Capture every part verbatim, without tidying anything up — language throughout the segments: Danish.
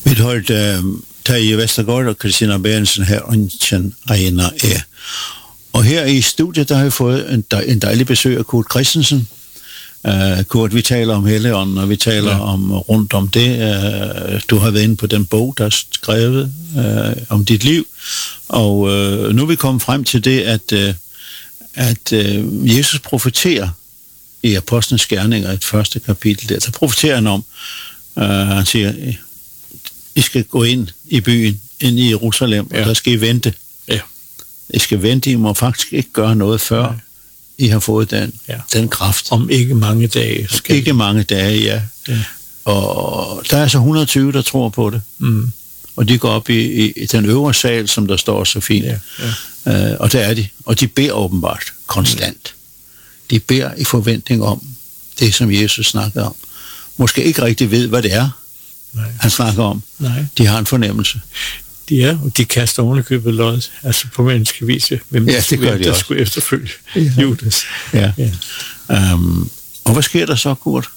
Vi holdt uh, Terje Vestergaard og Christina Bærensen her ønschen ejner er. Og her i studiet, der har vi fået en, en dejlig besøg af Kurt Christensen. Uh, Kurt, vi taler om Helligånden, og vi taler ja. om rundt om det. Uh, du har været inde på den bog, der er skrevet uh, om dit liv. Og uh, nu er vi kommet frem til det, at, uh, at uh, Jesus profeterer i Apostlenes Gerninger, et første kapitel der. Så profeterer han om, uh, han siger, I skal gå ind i byen, ind i Jerusalem, ja. og der skal I vente. Ja. I skal vente, I må faktisk ikke gøre noget før, ja. I har fået den, ja. den kraft. Om ikke mange dage. Skal ikke I. mange dage, ja. ja. Og der er så et hundrede og tyve, der tror på det. Mm. Og de går op i, i, i den øvre sal, som der står så fint. Ja. Ja. Uh, og der er de. Og de beder åbenbart konstant. Mm. De beder i forventning om det, som Jesus snakker om. Måske ikke rigtig ved, hvad det er, Nej. han snakker om. Nej. De har en fornemmelse. De er, og de kaster ovenikøbet lod, altså på menneskevis, hvem ja, det gør hvem, de der også. skulle efterfølge ja. Judas. Ja. Ja. Um, og hvad sker der så, Kurt?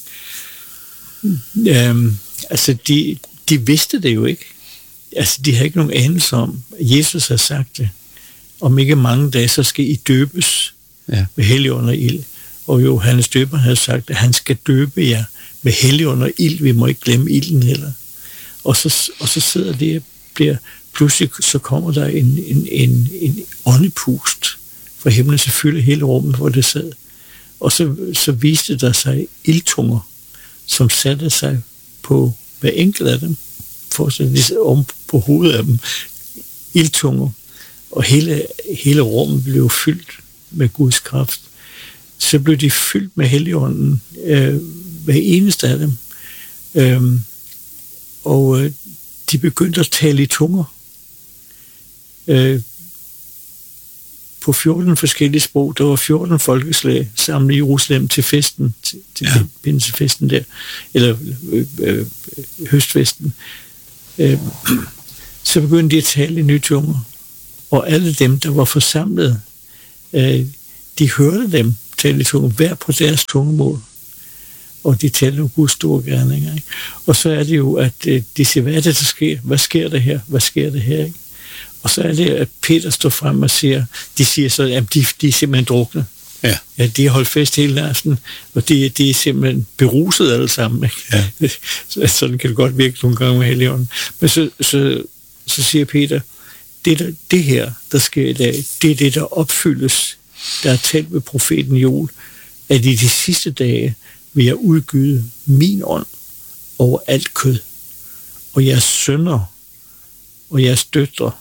Um, altså, de, de vidste det jo ikke. Altså, de har ikke nogen anelse om, Jesus har sagt det. Om ikke mange dage, så skal I døbes ja. med Helligånd og ild. Og Johannes Døber havde sagt, at han skal døbe jer med Helligånd og ild. Vi må ikke glemme ilden heller. Og så, og så sidder det bliver pludselig så kommer der en, en, en, en åndepust fra himlen, så fylder hele rummet, hvor det sad. Og så, så viste der sig ildtunger, som satte sig på hver enkelt af dem, fortsat om på hovedet af dem, ildtunger. Og hele, hele rummet blev fyldt med Guds kraft. Så blev de fyldt med Helligånden, øh, hver eneste af dem. Øh, og øh, de begyndte at tale i tunger. Øh, på fjorten forskellige sprog. Der var fjorten folkeslag samlet i Jerusalem til festen, til, til ja. pinsefesten der, eller øh, øh, høstfesten. Øh, så begyndte de at tale i nye tunger. Og alle dem, der var forsamlet, øh, de hørte dem tale i tunger, hver på deres tungemål. Og de taler om Guds store gerninger. Ikke? Og så er det jo, at øh, de siger, hvad er det, der sker? Hvad sker der her? Hvad sker der her? Ikke? Og så er det, at Peter står frem og siger, de siger så, at de, de er simpelthen drukne. Ja. Ja, de har holdt fest hele aften, og de, de er simpelthen beruset alle sammen. Ikke? Ja. Sådan kan det godt virke nogle gange med Helligånden. Men så, så, så siger Peter, det, der, det her, der sker i dag, det er det, der opfyldes, der er talt ved profeten Joel, at i de sidste dage vil jeg udgyde min ånd over alt kød, og jeres sønner og jeres døtre,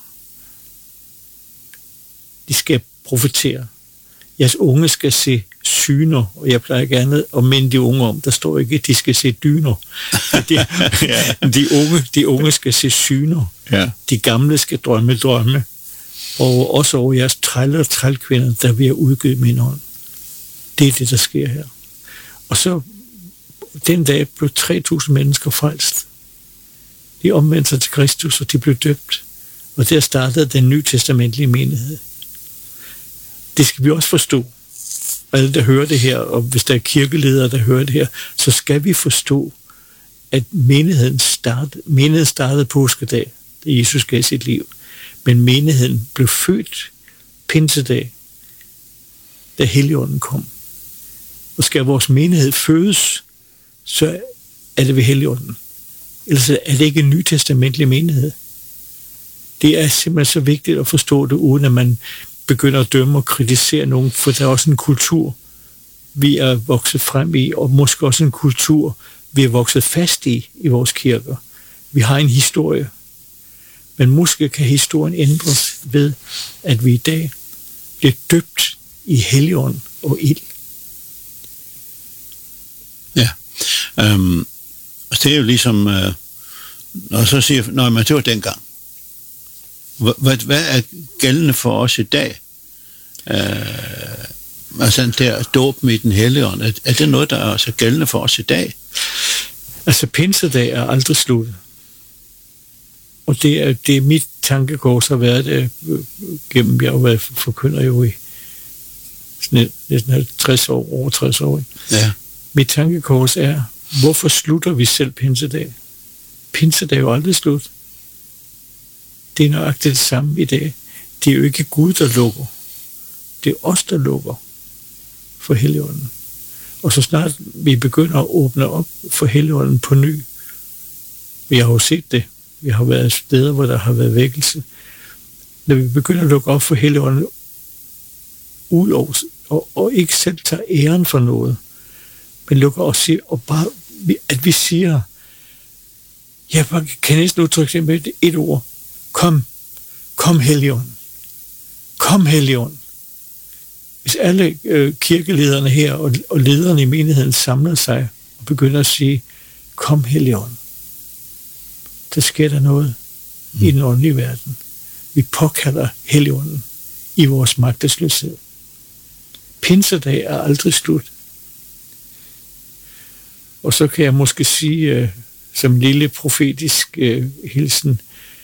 de skal profetere. Jeres unge skal se syner, og jeg plejer gerne at minde de unge om, der står ikke, at de skal se dyner. De, ja. de, unge, de unge skal se syner. Ja. De gamle skal drømme drømme. Og også over jeres træller og trælkvinder, der vil jeg udgive min ånd. Det er det, der sker her. Og så den dag blev tre tusind mennesker frelst. De omvendte sig til Kristus, og de blev døbt. Og der startede den nye testamentlige menighed. Det skal vi også forstå. Alle, der hører det her, og hvis der er kirkeledere, der hører det her, så skal vi forstå, at menigheden startede, menigheden startede påskedag, da Jesus gav sit liv. Men menigheden blev født pinsedag, da Helligånden kom. Og skal vores menighed fødes, så er det ved Helligånden. Ellers er det ikke en nytestamentlig menighed. Det er simpelthen så vigtigt at forstå det, uden at man begynder at dømme og kritisere nogen, for der er også en kultur, vi er vokset frem i, og måske også en kultur, vi er vokset fast i i vores kirker. Vi har en historie, men måske kan historien ændres ved, at vi i dag bliver døbt i Helligånd og ild. Ja, um, og det er jo ligesom, uh, når så siger, nej, men det var dengang. Hvad, hvad er gældende for os i dag? Uh, altså den der dåb med den Helligånd, er, er det noget, der er også gældende for os i dag? Altså pinsedag er aldrig sluttet. Og det er, det er mit tankekors har været det, gennem, jeg har været forkynder jo i næsten halvtreds år, over tres år. Ja. Mit tankekors er, hvorfor slutter vi selv pinsedag? Pinsedag er jo aldrig slut. Det er nøjagtigt det samme i dag. Det er jo ikke Gud, der lukker. Det er os, der lukker for Helligånden. Og så snart vi begynder at åbne op for Helligånden på ny, vi har jo set det, vi har været steder, hvor der har været vækkelse, når vi begynder at lukke op for Helligånden, ud over, og, og ikke selv tager æren for noget, men lukker os siger, og bare, at vi siger, jeg kan næsten udtrykke det med et ord, kom, kom Helligånden, kom Helligånden. Hvis alle øh, kirkelederne her og, og lederne i menigheden samler sig og begynder at sige, kom Helligånden, der sker der noget mm. i den åndelige verden. Vi påkalder Helligånden i vores magtesløshed. Pinsedag er aldrig slut. Og så kan jeg måske sige, øh, som en lille profetisk øh, hilsen,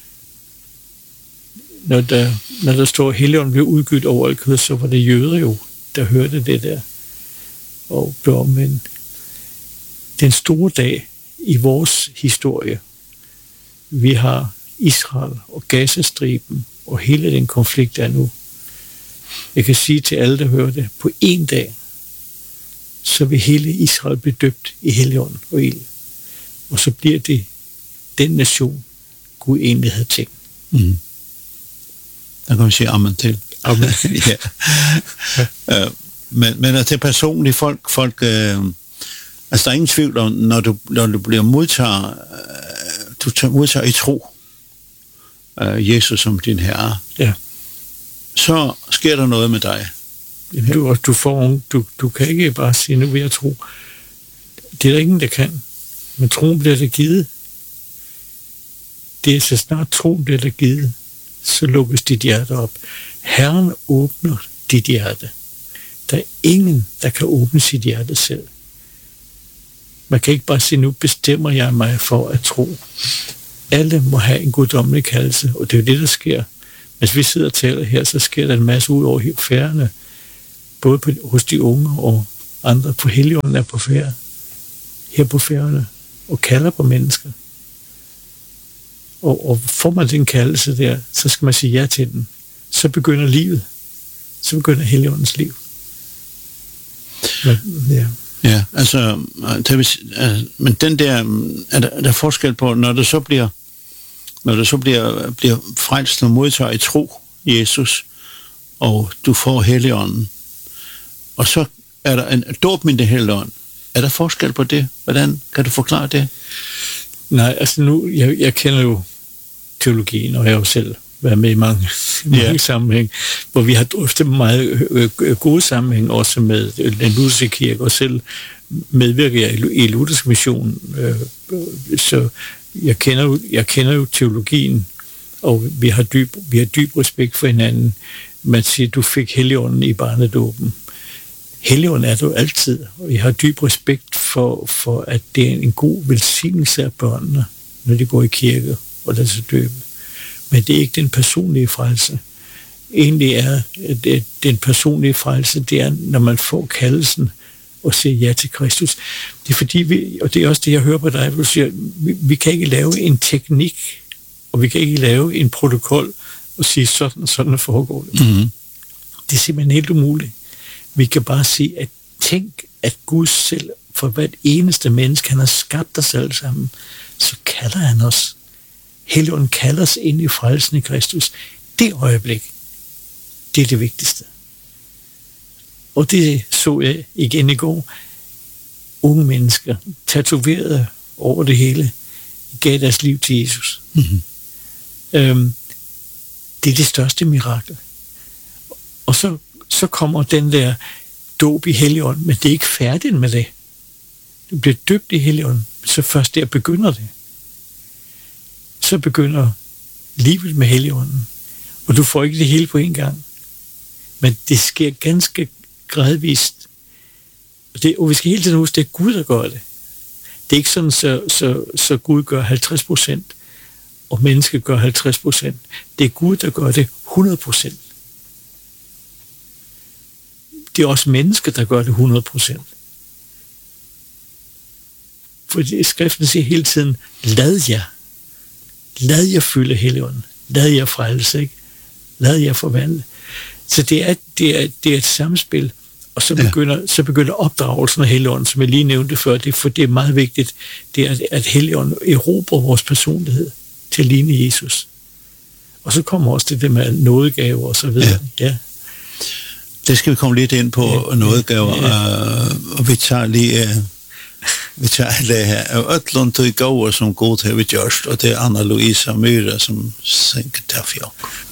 når der, når der står, at Helligånden blev udgivet over alt kød, så var det jøder jo, der hørte det der og blev omvendt. Den store dag i vores historie, vi har Israel og Gazastriben og hele den konflikt, der er nu. Jeg kan sige til alle, der hører det, på en dag, så vil hele Israel blive døbt i Helligånden og ild. Og så bliver det den nation, Gud egentlig havde tænkt. Mm. Der kan man sige amen til. Amen. Ja. uh, men, men at det er personligt, folk, folk uh, altså der er ingen tvivl om, når du, når du bliver modtager, uh, du tager modtager i tro, uh, Jesus som din herre, ja. Så sker der noget med dig. Du, du, får, du, du kan ikke bare sige, nu vil jeg tro. Det er der ingen, der kan. Men troen bliver der givet. Det er så snart troen bliver der givet, så lukkes dit hjerte op. Herren åbner dit hjerte. Der er ingen, der kan åbne sit hjerte selv. Man kan ikke bare sige, nu bestemmer jeg mig for at tro. Alle må have en guddommelig kaldelse, og det er jo det, der sker. Hvis vi sidder og taler her, så sker der en masse ud over færgerne, både på, hos de unge og andre. For Helligånden er på færre, her på færgerne, og kalder på mennesker. Og, og får man den kaldelse der, så skal man sige ja til den. Så begynder livet. Så begynder Helligåndens liv. Men, ja. Ja, altså, det vil, altså, men den der, er der, er der forskel på, når det så bliver, når det så bliver, bliver frelst og modtager i tro, Jesus, og du får Helligånden, og så er der en dåb med det Helligånd. Er der forskel på det? Hvordan kan du forklare det? Nej, altså nu, jeg, jeg kender jo teologien, og jeg har jo selv været med i mange, mange yeah. sammenhæng, hvor vi har drøftet meget øh, øh, gode sammenhæng, også med den lutherske kirke, og selv medvirker jeg i, i luthersk mission. Øh, så jeg kender, jo, jeg kender jo teologien, og vi har dyb, vi har dyb respekt for hinanden. Man siger, du fik Helligånden i barnedåben. Helligånden er du altid, og jeg har dyb respekt for, for, at det er en god velsignelse af børnene, når de går i kirke og lader sig døbe. Men det er ikke den personlige frelse. Egentlig er det, den personlige frelse, det er, når man får kaldelsen og siger ja til Kristus. Det er fordi, vi, og det er også det, jeg hører på dig, hvor du siger, vi, vi kan ikke lave en teknik, og vi kan ikke lave en protokol og sige, sådan og sådan foregår det. Mm-hmm. Det er simpelthen helt umuligt. Vi kan bare sige, at tænk, at Gud selv, for hvert eneste menneske, han har skabt os alle sammen, så kalder han os. Helligånden kalder os ind i frelsen i Kristus. Det øjeblik, det er det vigtigste. Og det så jeg igen i går. Unge mennesker, tatoveret over det hele, gav deres liv til Jesus. Mm-hmm. Øhm, det er det største mirakel. Og så, så kommer den der dåb i Helligånden, men det er ikke færdigt med det. Du bliver døbt i Helligånden, så først der begynder det. Så begynder livet med Helligånden. Og du får ikke det hele på en gang. Men det sker ganske gradvist. Og, det, og vi skal hele tiden huske, det er Gud, der gør det. Det er ikke sådan, så, så, så Gud gør halvtreds procent, og mennesket gør halvtreds procent. Det er Gud, der gør det hundrede procent. Det er også mennesker, der gør det hundrede procent. For skriften siger hele tiden, lad jer. lad jer fylde Helligånden, lad jer frelse, ikke? Lad jer forvandle. Så det er, det er, det er et samspil, og så begynder, ja. så begynder opdragelsen af Helligånden, som jeg lige nævnte før, det, for det er meget vigtigt, det er, at Helligånden erobrer vores personlighed til at ligne Jesus. Og så kommer også det, det med nådegaver og så videre. Ja. ja. Det skal vi komme lidt ind på, ja. nådegaver, ja. og vi tager lige... Vi tager det her av Øtlund til gåver som god til vi gjørst, og det er Anna-Louisa Myhre som synker til fjok.